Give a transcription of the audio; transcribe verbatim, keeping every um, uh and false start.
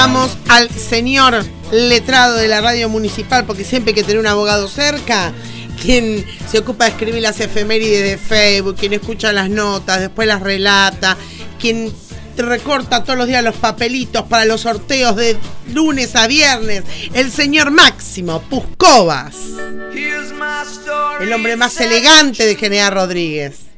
Vamos al señor letrado de la radio municipal, porque siempre hay que tener un abogado cerca, quien se ocupa de escribir las efemérides de Facebook, quien escucha las notas, después las relata, quien recorta todos los días los papelitos para los sorteos de lunes a viernes, el señor Máximo Puscovas, el hombre más elegante de General Rodríguez.